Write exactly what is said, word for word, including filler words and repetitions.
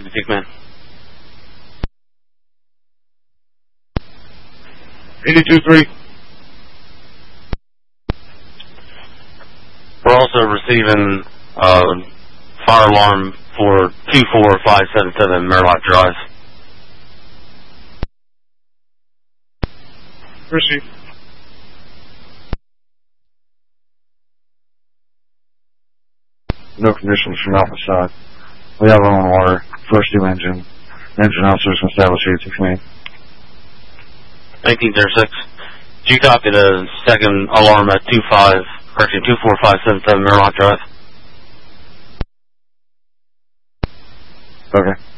T Command. eighty-two three. We're also receiving uh, fire alarm for two four five seven seven Merlock Drive. Receive. No conditions from Alpha side. We have our own water. First due engine. Engine officers can establish A T Command. nineteen oh six. Do you copy the second alarm at two five, correction, two four five seven seven Merlock Drive? Okay.